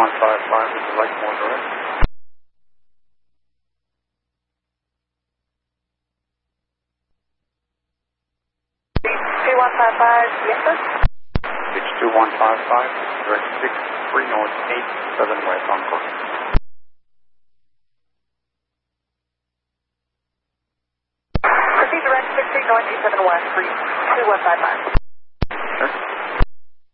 2155, would you like more direct? 2155, yes sir. It's 2155, direct 63 north 87 west on course. Proceed direct 63 north 87 west for 2155.